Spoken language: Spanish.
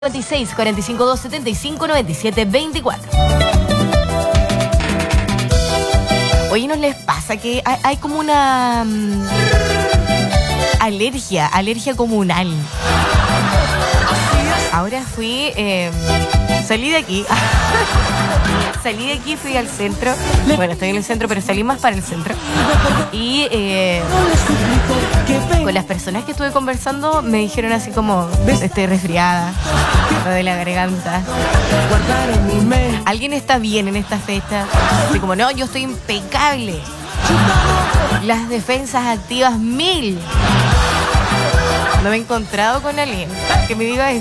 96 45 275 97 24. Oye, ¿no les pasa que hay como una alergia comunal? Ahora salí de aquí, fui al centro. Bueno, estoy en el centro, pero salí más para el centro. Y con las personas que estuve conversando me dijeron así como, estoy resfriada, lo de la garganta. ¿Alguien está bien en esta fecha? Así como, no, yo estoy impecable. Las defensas activas 1000. No me he encontrado con alguien que me diga eso.